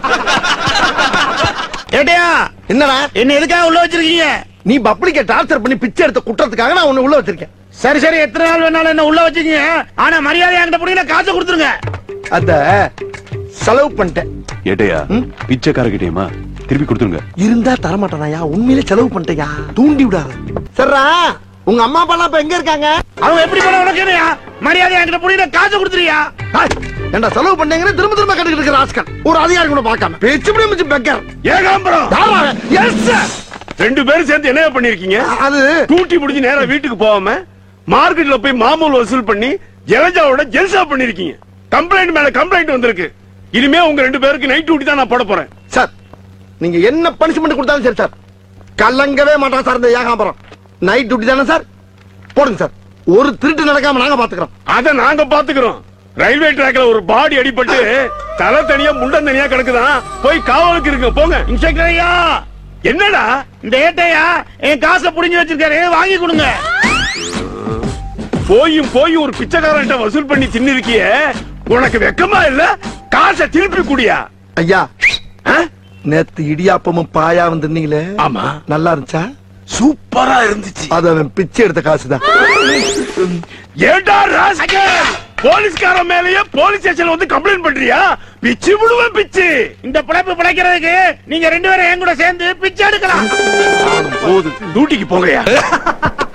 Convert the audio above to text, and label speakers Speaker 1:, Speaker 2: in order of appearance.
Speaker 1: ஏட்டையா
Speaker 2: என்னடா
Speaker 1: என்ன எதுக்காக உள்ள வச்சிருக்கீங்க?
Speaker 2: நீ பப்ளிக்க டார்ச்சர் பண்ணி பிச்சை எடுத்த குற்றத்துக்காக நான் உன்னை உள்ள வச்சிருக்கேன்.
Speaker 1: சரி சரி, எத்தனை நாள் வேணாலும் என்ன உள்ள வச்சுக்கீங்க. ஆனா மரியாதை என்கிட்ட புடிங்க, காசை கொடுத்துருங்க.
Speaker 2: அத செலவு பண்ணிட்டேன்.
Speaker 3: ஏட்டையா பிச்சைக்காரகிட்டேமா திருப்பி கொடுத்துருங்க.
Speaker 2: இருந்தா தரமாட்டானாயா, உண்மையிலே செலவு பண்ணிட்டேயா, தூண்டி விடாத. சரிடா, உங்க அம்மா அப்பா எல்லாம் இப்ப எங்க இருக்காங்க?
Speaker 1: அவங்க எப்படி பண்ண உனக்கு என்னையா? மரியாதை என்கிட்ட புடிங்க, காசை கொடுத்துறியா?
Speaker 2: ஏண்டா செலவு பண்ணீங்கன்னு திரும்ப திரும்ப கட்டிக்கிட்டு இருக்கிற ஆஸ்கர் ஒரு அதிகாரி கூட பார்க்காம பேச்சு பிடிச்சு பெக்கர்.
Speaker 4: Ekambaram,
Speaker 2: yes sir.
Speaker 4: ரெண்டு பேரும் சேர்ந்து என்ன பண்ணிருக்கீங்க?
Speaker 2: அது
Speaker 4: டூட்டி முடிஞ்சு நேரா வீட்டுக்கு போகாம மார்க்கெட்ல போய் மாமூல் வசூல் பண்ணி ஜலஜாவோட ஜெல்சா பண்ணிருக்கீங்க. கம்ப்ளைண்ட் மேல கம்ப்ளைண்ட் வந்திருக்கு. இனிமே உங்க ரெண்டு பேருக்கு நைட் டியூட்டி தான் நான் போட போறேன்.
Speaker 2: சார், நீங்க என்ன பனிஷ்மெண்ட் கொடுத்தாலும் சரி சார், கலங்கவே மாட்டான் சார் இந்த ஏகாம்பரம். நைட் டியூட்டி தானே சார், போடுங்க சார். ஒரு திருட்டு நடக்காம நாங்க பாத்துக்கிறோம்.
Speaker 4: அத நாங்க பாத்துக்கிறோம். ரயில்வே ட்ராக்ல ஒரு பாடி அடிபட்டு தலை தனியா முண்டம் தனியா கிடக்குதான், போய் காவலுக்கு இருக்கு போங்க.
Speaker 1: இன்ஸ்பெக்டர் ஐயா,
Speaker 4: என்னடா
Speaker 1: இந்த ஏட்டையா என் காசை புடிஞ்சு வச்சிருக்காரு, வாங்கி கொடுங்க.
Speaker 4: போய் ஒரு பிச்சைக்காரன்ட்ட வசூல் பண்ணி தின்னிருக்கிய, உனக்கு வெக்கமா இல்ல? காசை திருப்பி குடியா.
Speaker 2: ஐயா, நேத்து இடியாப்பமும் பாயாவும் தின்னீங்களே,
Speaker 4: ஆமா,
Speaker 2: நல்லா இருந்துச்சா?
Speaker 4: சூப்பரா இருந்துச்சு.
Speaker 2: அது அவன் பிச்சை எடுத்த காசுதான்.
Speaker 4: ஏண்டா ராஸ்கல், போலீஸ்காரன் மேலயே போலீஸ் ஸ்டேஷன்ல வந்து கம்ப்ளைண்ட் பண்றியா? பிச்சு விடுவேன் பிச்சு.
Speaker 1: இந்த பிழைப்பு பிழைக்கிறதுக்கு நீங்க ரெண்டு பேரும் என் கூட சேர்ந்து பிச்சை எடுக்கலாம்.
Speaker 4: போது, டியூட்டிக்கு போங்கயா.